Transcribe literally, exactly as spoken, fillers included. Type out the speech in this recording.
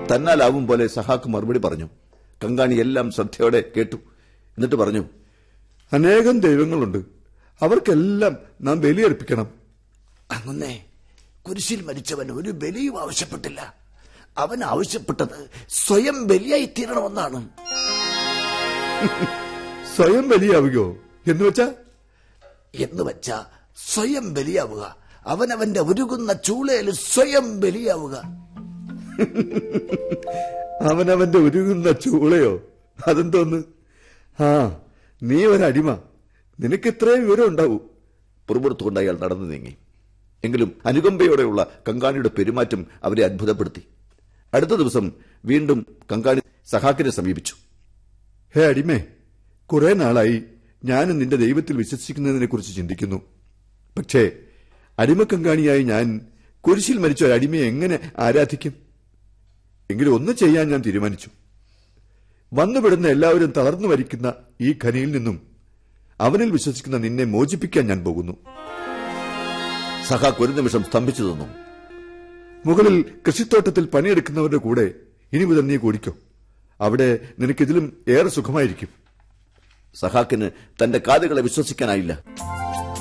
തന്നാലാവും പോലെ സഹാക്ക് മറുപടി പറഞ്ഞു. കങ്കാണി എല്ലാം ശ്രദ്ധയോടെ കേട്ടു. എന്നിട്ട് പറഞ്ഞു, അനേകം ദൈവങ്ങളുണ്ട്, അവർക്കെല്ലാം നാം ബലിയർപ്പിക്കണം. അങ്ങനെ കുരിശിൽ മരിച്ചവൻ ഒരു ബലിയും ആവശ്യപ്പെട്ടില്ല. അവൻ ആവശ്യപ്പെട്ടത് സ്വയം ബലിയായി തീരണമെന്നാണ്. സ്വയം ബലിയാവുകയോ എന്ന് വെച്ചാ എന്ന് വെച്ചാ സ്വയം ബലിയാവുക. അവനവന്റെ ഉരുകുന്ന ചൂളയിൽ സ്വയം ബലിയാവുക. അവനവന്റെ ഉരുകുന്ന ചൂളയോ? അതെന്തോന്ന്? ആ, നീ ഒരടിമ, നിനക്ക് ഇത്രയും വിവരം ഉണ്ടാവൂ. പുറപുറത്തുകൊണ്ട് അയാൾ നടന്നു നീങ്ങി. എങ്കിലും അനുകമ്പയോടെയുള്ള കങ്കാണിയുടെ പെരുമാറ്റം അവരെ അത്ഭുതപ്പെടുത്തി. അടുത്ത ദിവസം വീണ്ടും കങ്കാണി സഹാക്കിനെ സമീപിച്ചു. ഹേ അടിമേ, കുറെ നാളായി ഞാനും നിന്റെ ദൈവത്തിൽ വിശ്വസിക്കുന്നതിനെ കുറിച്ച് ചിന്തിക്കുന്നു. പക്ഷേ അടിമക്കങ്കാണിയായി ഞാൻ കുരിശിൽ മരിച്ച ഒരു അടിമയെ എങ്ങനെ ആരാധിക്കും? എങ്കിലും ഒന്ന് ചെയ്യാൻ ഞാൻ തീരുമാനിച്ചു. വന്നുപെടുന്ന എല്ലാവരും തളർന്നു വരിക്കുന്ന ഈ ഖനിയിൽ നിന്നും അവനിൽ വിശ്വസിക്കുന്ന നിന്നെ മോചിപ്പിക്കാൻ ഞാൻ പോകുന്നു. സഹാക്ക് ഒരു നിമിഷം സ്തംഭിച്ചു നിന്നു. മുകളിൽ കൃഷിത്തോട്ടത്തിൽ പണിയെടുക്കുന്നവരുടെ കൂടെ ഇനി മുതൽ നീ കൂടിക്കോ. അവിടെ നിനക്കിതിലും ഏറെ സുഖമായിരിക്കും. സഹാക്കിന് തന്റെ കാതുകളെ വിശ്വസിക്കാനായില്ല.